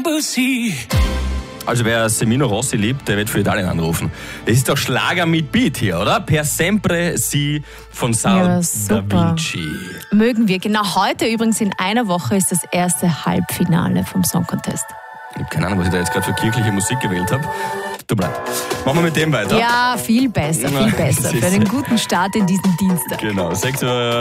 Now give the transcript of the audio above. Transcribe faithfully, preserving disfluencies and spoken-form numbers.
Also wer Semino Rossi liebt, der wird für Italien anrufen. Das ist doch Schlager mit Beat hier, oder? Per sempre si von Sao Ja, da Vinci. Mögen wir. Genau heute übrigens in einer Woche ist das erste Halbfinale vom Song Contest. Ich habe keine Ahnung, was ich da jetzt gerade für kirchliche Musik gewählt habe. Du bleib. Machen wir mit dem weiter. Ja, viel besser, viel besser. Für einen guten Start in diesen Dienstag. Genau, sechs Uhr.